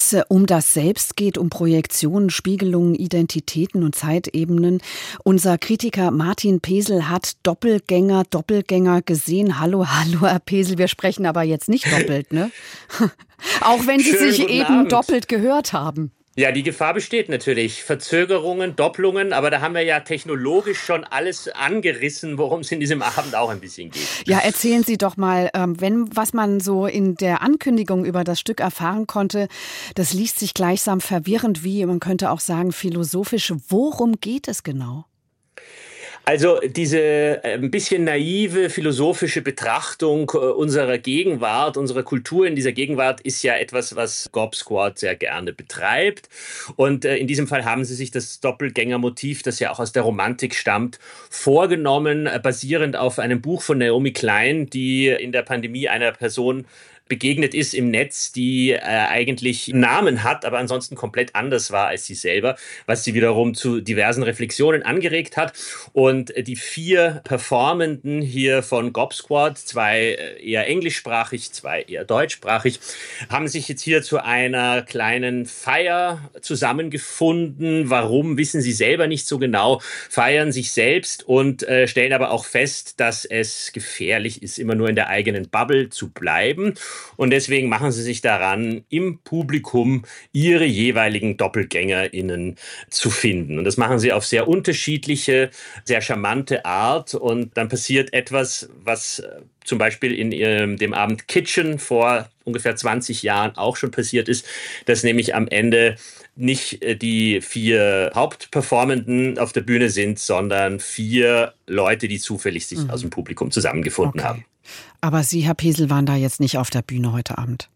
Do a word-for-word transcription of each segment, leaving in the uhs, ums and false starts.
es um das Selbst geht, um Projektionen, Spiegelungen, Identitäten und Zeitebenen. Unser Kritiker Martin Pesel hat Doppelgänger, Doppelgänger gesehen. Hallo, hallo, Herr Pesel, wir sprechen aber jetzt nicht doppelt, ne? Auch wenn Sie Schönen sich guten eben Abend. doppelt gehört haben. Ja, die Gefahr besteht natürlich. Verzögerungen, Doppelungen, aber da haben wir ja technologisch schon alles angerissen, worum es in diesem Abend auch ein bisschen geht. Ja, erzählen Sie doch mal, wenn was man so in der Ankündigung über das Stück erfahren konnte, das liest sich gleichsam verwirrend wie, man könnte auch sagen, philosophisch. Worum geht es genau? Also diese ein bisschen naive philosophische Betrachtung unserer Gegenwart, unserer Kultur in dieser Gegenwart ist ja etwas, was Gob Squad sehr gerne betreibt. Und in diesem Fall haben sie sich das Doppelgängermotiv, das ja auch aus der Romantik stammt, vorgenommen, basierend auf einem Buch von Naomi Klein, die in der Pandemie einer Person begegnet ist im Netz, die äh, eigentlich Namen hat, aber ansonsten komplett anders war als sie selber, was sie wiederum zu diversen Reflexionen angeregt hat. Und äh, die vier Performenden hier von Gob Squad, zwei eher englischsprachig, zwei eher deutschsprachig, haben sich jetzt hier zu einer kleinen Feier zusammengefunden. Warum, wissen sie selber nicht so genau, feiern sich selbst und äh, stellen aber auch fest, dass es gefährlich ist, immer nur in der eigenen Bubble zu bleiben. Und deswegen machen sie sich daran, im Publikum ihre jeweiligen DoppelgängerInnen zu finden. Und das machen sie auf sehr unterschiedliche, sehr charmante Art. Und dann passiert etwas, was zum Beispiel in ihrem, dem Abend Kitchen vor ungefähr zwanzig Jahren auch schon passiert ist, dass nämlich am Ende nicht die vier Hauptperformenden auf der Bühne sind, sondern vier Leute, die zufällig sich mhm. aus dem Publikum zusammengefunden okay. haben. Aber Sie, Herr Pesel, waren da jetzt nicht auf der Bühne heute Abend?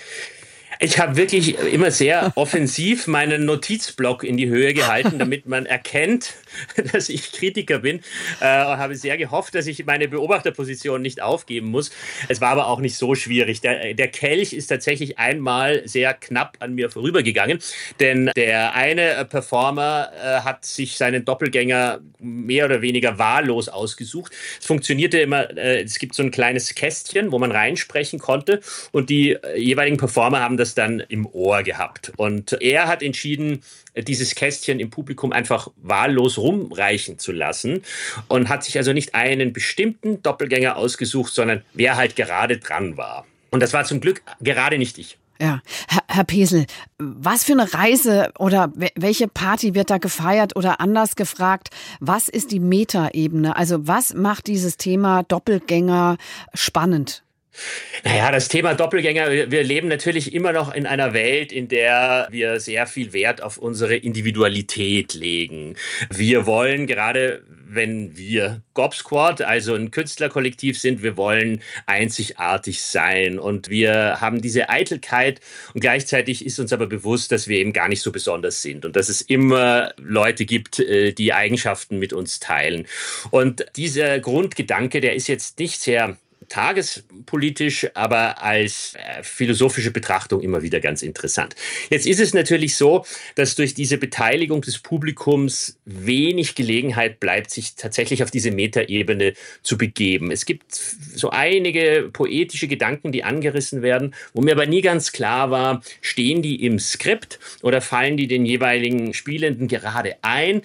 Ich habe wirklich immer sehr offensiv meinen Notizblock in die Höhe gehalten, damit man erkennt, dass ich Kritiker bin. Äh, und habe sehr gehofft, dass ich meine Beobachterposition nicht aufgeben muss. Es war aber auch nicht so schwierig. Der, der Kelch ist tatsächlich einmal sehr knapp an mir vorübergegangen, denn der eine Performer äh, hat sich seinen Doppelgänger mehr oder weniger wahllos ausgesucht. Es funktionierte immer, äh, es gibt so ein kleines Kästchen, wo man reinsprechen konnte und die äh, jeweiligen Performer haben das dann im Ohr gehabt. Und er hat entschieden, dieses Kästchen im Publikum einfach wahllos rumreichen zu lassen und hat sich also nicht einen bestimmten Doppelgänger ausgesucht, sondern wer halt gerade dran war. Und das war zum Glück gerade nicht ich. Ja, Herr, Herr Pesel, was für eine Reise oder welche Party wird da gefeiert oder anders gefragt, was ist die Metaebene? Also was macht dieses Thema Doppelgänger spannend? Naja, das Thema Doppelgänger, wir leben natürlich immer noch in einer Welt, in der wir sehr viel Wert auf unsere Individualität legen. Wir wollen, gerade wenn wir Gob Squad, also ein Künstlerkollektiv sind, wir wollen einzigartig sein und wir haben diese Eitelkeit und gleichzeitig ist uns aber bewusst, dass wir eben gar nicht so besonders sind und dass es immer Leute gibt, die Eigenschaften mit uns teilen. Und dieser Grundgedanke, der ist jetzt nicht sehr tagespolitisch, aber als äh, philosophische Betrachtung immer wieder ganz interessant. Jetzt ist es natürlich so, dass durch diese Beteiligung des Publikums wenig Gelegenheit bleibt, sich tatsächlich auf diese Metaebene zu begeben. Es gibt so einige poetische Gedanken, die angerissen werden, wo mir aber nie ganz klar war, stehen die im Skript oder fallen die den jeweiligen Spielenden gerade ein?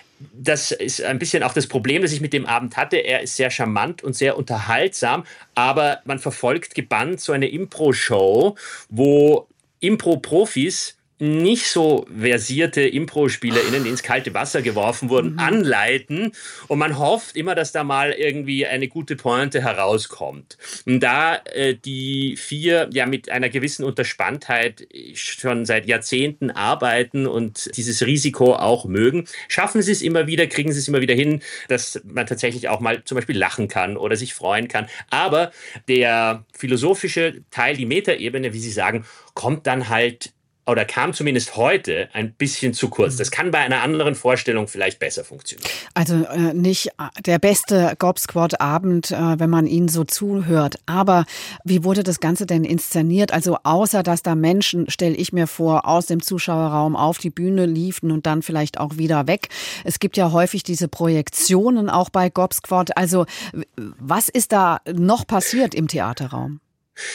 Das ist ein bisschen auch das Problem, das ich mit dem Abend hatte. Er ist sehr charmant und sehr unterhaltsam, aber man verfolgt gebannt so eine Impro-Show, wo Impro-Profis nicht so versierte Impro-SpielerInnen, die ins kalte Wasser geworfen wurden, mhm. anleiten. Und man hofft immer, dass da mal irgendwie eine gute Pointe herauskommt. Und da äh, die vier ja mit einer gewissen Unterspanntheit schon seit Jahrzehnten arbeiten und dieses Risiko auch mögen, schaffen sie es immer wieder, kriegen sie es immer wieder hin, dass man tatsächlich auch mal zum Beispiel lachen kann oder sich freuen kann. Aber der philosophische Teil, die Metaebene, wie Sie sagen, kommt dann halt oder kam zumindest heute ein bisschen zu kurz. Das kann bei einer anderen Vorstellung vielleicht besser funktionieren. Also äh, nicht der beste Gob Squad Abend, äh, wenn man ihnen so zuhört. Aber wie wurde das Ganze denn inszeniert? Also außer, dass da Menschen, stelle ich mir vor, aus dem Zuschauerraum auf die Bühne liefen und dann vielleicht auch wieder weg. Es gibt ja häufig diese Projektionen auch bei Gob Squad. Also was ist da noch passiert im Theaterraum?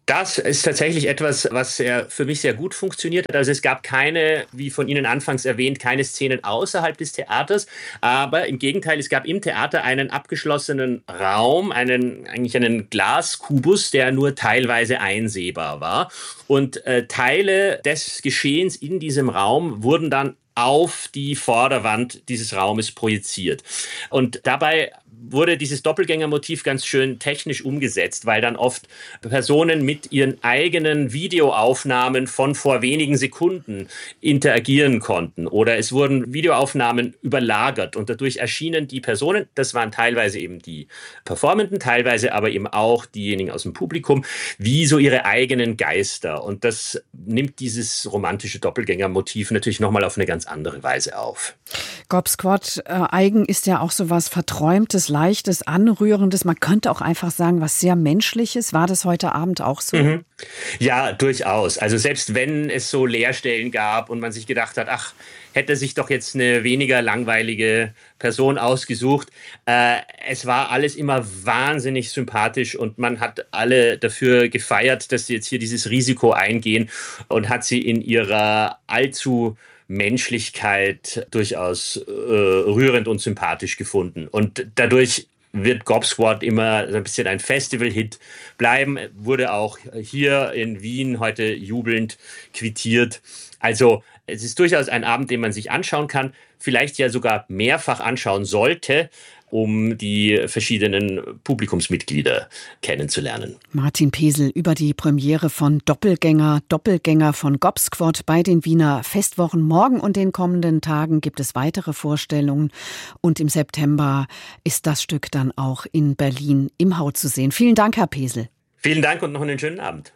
Das ist tatsächlich etwas, was sehr, für mich sehr gut funktioniert hat. Also es gab keine, wie von Ihnen anfangs erwähnt, keine Szenen außerhalb des Theaters. Aber im Gegenteil, es gab im Theater einen abgeschlossenen Raum, einen, eigentlich einen Glaskubus, der nur teilweise einsehbar war. Und äh, Teile des Geschehens in diesem Raum wurden dann auf die Vorderwand dieses Raumes projiziert. Und dabei wurde dieses Doppelgängermotiv ganz schön technisch umgesetzt, weil dann oft Personen mit ihren eigenen Videoaufnahmen von vor wenigen Sekunden interagieren konnten. Oder es wurden Videoaufnahmen überlagert und dadurch erschienen die Personen, das waren teilweise eben die Performenden, teilweise aber eben auch diejenigen aus dem Publikum, wie so ihre eigenen Geister. Und das nimmt dieses romantische Doppelgängermotiv natürlich nochmal auf eine ganz andere Weise auf. Gobsquad äh, Eigen ist ja auch so was Verträumtes, Leichtes, Anrührendes. Man könnte auch einfach sagen, was sehr Menschliches. War das heute Abend auch so? Mhm. Ja, durchaus. Also selbst wenn es so Leerstellen gab und man sich gedacht hat, ach, hätte sich doch jetzt eine weniger langweilige Person ausgesucht. Äh, es war alles immer wahnsinnig sympathisch und man hat alle dafür gefeiert, dass sie jetzt hier dieses Risiko eingehen und hat sie in ihrer allzu Menschlichkeit durchaus äh, rührend und sympathisch gefunden. Und dadurch wird Gobsquad immer ein bisschen ein Festival-Hit bleiben. Wurde auch hier in Wien heute jubelnd quittiert. Also es ist durchaus ein Abend, den man sich anschauen kann, vielleicht ja sogar mehrfach anschauen sollte, um die verschiedenen Publikumsmitglieder kennenzulernen. Martin Pesel über die Premiere von Doppelgänger, Doppelgänger von Gobsquad bei den Wiener Festwochen. Morgen und den kommenden Tagen gibt es weitere Vorstellungen und im September ist das Stück dann auch in Berlin im Hau zu sehen. Vielen Dank, Herr Pesel. Vielen Dank und noch einen schönen Abend.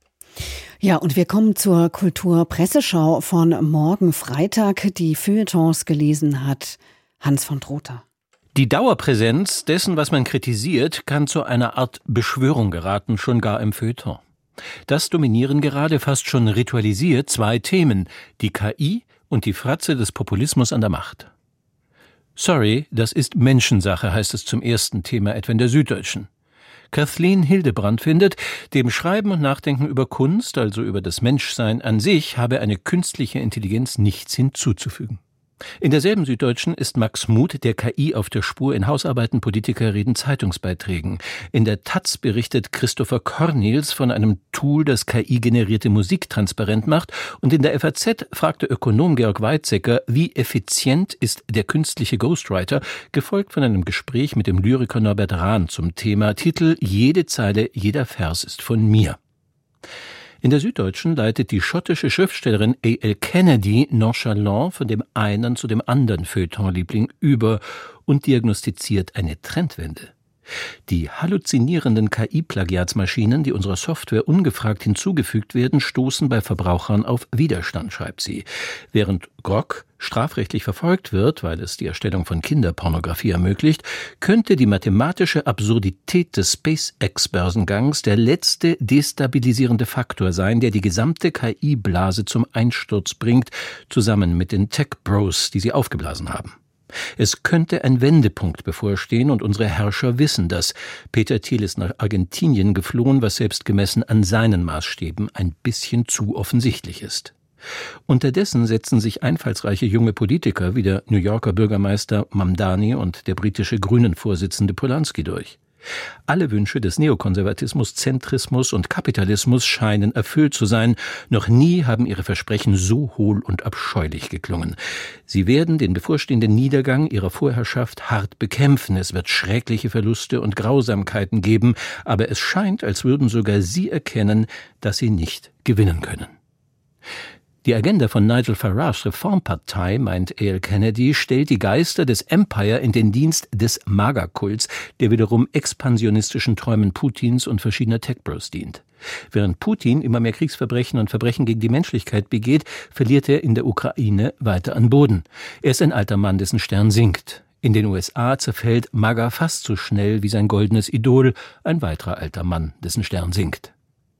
Ja, und wir kommen zur Kulturpresseschau von morgen Freitag, die Feuilletons gelesen hat Hans von Trotha. Die Dauerpräsenz dessen, was man kritisiert, kann zu einer Art Beschwörung geraten, schon gar im Feuilleton. Das dominieren gerade fast schon ritualisiert zwei Themen, die K I und die Fratze des Populismus an der Macht. Sorry, das ist Menschensache, heißt es zum ersten Thema etwa in der Süddeutschen. Kathleen Hildebrand findet, dem Schreiben und Nachdenken über Kunst, also über das Menschsein an sich, habe eine künstliche Intelligenz nichts hinzuzufügen. In derselben Süddeutschen ist Max Muth der K I auf der Spur in Hausarbeiten, Politikerreden, Zeitungsbeiträgen. In der Taz berichtet Christopher Cornels von einem Tool, das K I-generierte Musik transparent macht. Und in der F A Z fragt der Ökonom Georg Weizsäcker, wie effizient ist der künstliche Ghostwriter, gefolgt von einem Gespräch mit dem Lyriker Norbert Rahn zum Thema Titel Jede Zeile, jeder Vers ist von mir. In der Süddeutschen leitet die schottische Schriftstellerin A L Kennedy nonchalant von dem einen zu dem anderen Feuilletonliebling über und diagnostiziert eine Trendwende. Die halluzinierenden K I-Plagiatsmaschinen, die unserer Software ungefragt hinzugefügt werden, stoßen bei Verbrauchern auf Widerstand, schreibt sie. Während Grok strafrechtlich verfolgt wird, weil es die Erstellung von Kinderpornografie ermöglicht, könnte die mathematische Absurdität des SpaceX-Börsengangs der letzte destabilisierende Faktor sein, der die gesamte K I-Blase zum Einsturz bringt, zusammen mit den Tech-Bros, die sie aufgeblasen haben. Es könnte ein Wendepunkt bevorstehen und unsere Herrscher wissen das. Peter Thiel ist nach Argentinien geflohen, was selbst gemessen an seinen Maßstäben ein bisschen zu offensichtlich ist. Unterdessen setzen sich einfallsreiche junge Politiker wie der New Yorker Bürgermeister Mamdani und der britische Grünen-Vorsitzende Polanski durch. Alle Wünsche des Neokonservatismus, Zentrismus und Kapitalismus scheinen erfüllt zu sein. Noch nie haben ihre Versprechen so hohl und abscheulich geklungen. Sie werden den bevorstehenden Niedergang ihrer Vorherrschaft hart bekämpfen. Es wird schreckliche Verluste und Grausamkeiten geben, aber es scheint, als würden sogar sie erkennen, dass sie nicht gewinnen können. Die Agenda von Nigel Farages Reformpartei, meint A L Kennedy, stellt die Geister des Empire in den Dienst des MAGA-Kults, der wiederum expansionistischen Träumen Putins und verschiedener Tech-Bros dient. Während Putin immer mehr Kriegsverbrechen und Verbrechen gegen die Menschlichkeit begeht, verliert er in der Ukraine weiter an Boden. Er ist ein alter Mann, dessen Stern sinkt. In den U S A zerfällt MAGA fast so schnell wie sein goldenes Idol, ein weiterer alter Mann, dessen Stern sinkt.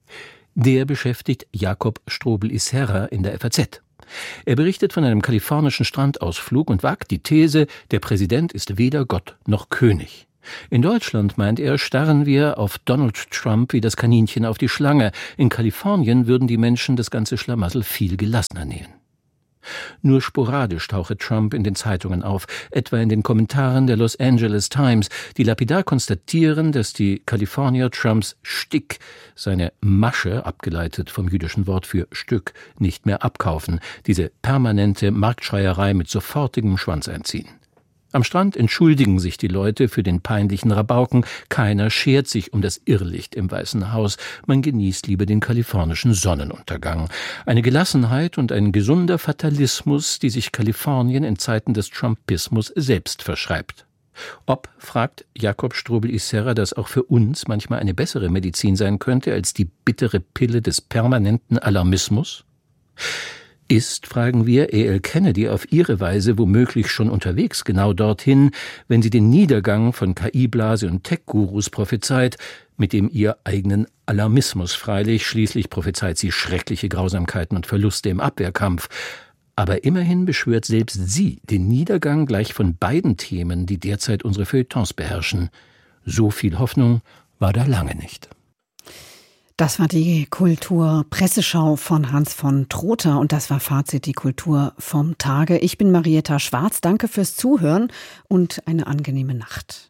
Der beschäftigt Jakob Strobel-Isserra in der F A Z. Er berichtet von einem kalifornischen Strandausflug und wagt die These, der Präsident ist weder Gott noch König. In Deutschland, meint er, starren wir auf Donald Trump wie das Kaninchen auf die Schlange. In Kalifornien würden die Menschen das ganze Schlamassel viel gelassener nehmen. Nur sporadisch tauche Trump in den Zeitungen auf, etwa in den Kommentaren der Los Angeles Times, die lapidar konstatieren, dass die Kalifornier Trumps Stick, seine Masche, abgeleitet vom jüdischen Wort für Stück, nicht mehr abkaufen, diese permanente Marktschreierei mit sofortigem Schwanz einziehen. Am Strand entschuldigen sich die Leute für den peinlichen Rabauken. Keiner schert sich um das Irrlicht im Weißen Haus. Man genießt lieber den kalifornischen Sonnenuntergang. Eine Gelassenheit und ein gesunder Fatalismus, die sich Kalifornien in Zeiten des Trumpismus selbst verschreibt. Ob, fragt Jakob Strobel-Isserra, das auch für uns manchmal eine bessere Medizin sein könnte als die bittere Pille des permanenten Alarmismus? Ist, fragen wir, E L Kennedy auf ihre Weise womöglich schon unterwegs genau dorthin, wenn sie den Niedergang von K I-Blase und Tech-Gurus prophezeit, mit dem ihr eigenen Alarmismus freilich, schließlich prophezeit sie schreckliche Grausamkeiten und Verluste im Abwehrkampf. Aber immerhin beschwört selbst sie den Niedergang gleich von beiden Themen, die derzeit unsere Feuilletons beherrschen. So viel Hoffnung war da lange nicht. Das war die Kulturpresseschau von Hans von Trotha und das war Fazit, die Kultur vom Tage. Ich bin Marietta Schwarz, danke fürs Zuhören und eine angenehme Nacht.